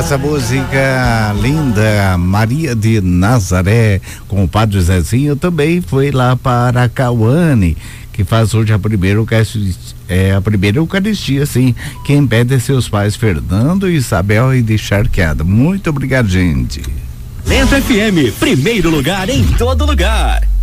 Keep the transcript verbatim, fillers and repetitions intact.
essa música linda, Maria de Nazaré, com o Padre Zezinho, também foi lá para a Cauane, que faz hoje a primeira, é, a primeira Eucaristia, sim. Quem pede é seus pais Fernando, Isabel e de Charqueada. Muito obrigado, gente. Lento F M, primeiro lugar em todo lugar.